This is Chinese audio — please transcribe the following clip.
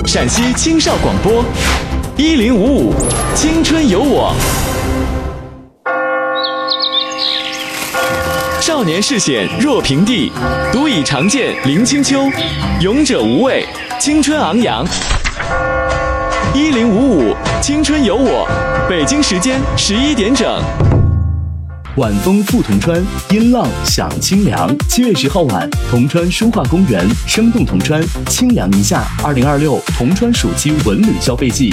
陕西青少广播1055青春有我。少年视险若平地，独倚长剑临清秋。勇者无畏，青春昂扬。1055青春有我，北京时间11点整。 晚风赴铜川，音浪响清凉。7月10号晚，铜川书画公园，生动铜川，清凉一夏。2026铜川暑期文旅消费季